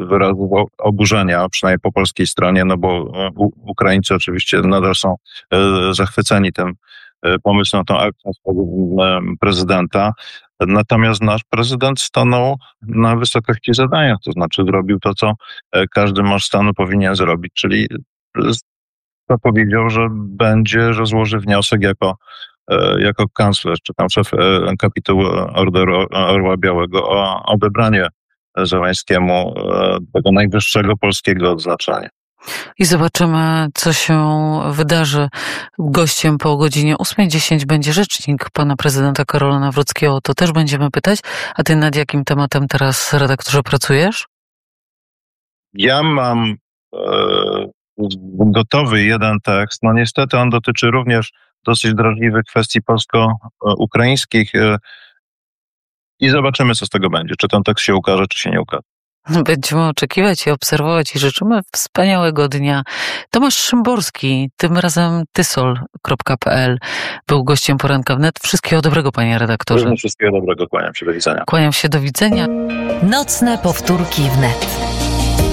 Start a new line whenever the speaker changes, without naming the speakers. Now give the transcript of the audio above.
wyrazów oburzenia, przynajmniej po polskiej stronie, no bo Ukraińcy oczywiście nadal są zachwyceni tym pomysłem na tą akcję prezydenta. Natomiast nasz prezydent stanął na wysokości zadania, to znaczy zrobił to, co każdy mąż stanu powinien zrobić, czyli powiedział, że złoży wniosek jako kanclerz, czy tam szef kapitułu Orderu Orła Białego o odebranie Zełańskiemu tego najwyższego polskiego odznaczenia.
I zobaczymy, co się wydarzy. Gościem po godzinie 8:10 będzie rzecznik pana prezydenta Karola Nawrockiego. To też będziemy pytać. A ty nad jakim tematem teraz, redaktorze, pracujesz?
Ja mam gotowy jeden tekst. No niestety on dotyczy również dosyć drażliwych kwestii polsko-ukraińskich i zobaczymy, co z tego będzie. Czy ten tekst się ukaże, czy się nie ukaże.
Będziemy oczekiwać i obserwować i życzymy wspaniałego dnia. Tomasz Szymborski, tym razem tysol.pl, był gościem Poranka Wnet. Wszystkiego dobrego, panie redaktorze.
Wszystkiego dobrego, kłaniam się, do widzenia.
Kłaniam się, do widzenia.
Nocne powtórki wnet.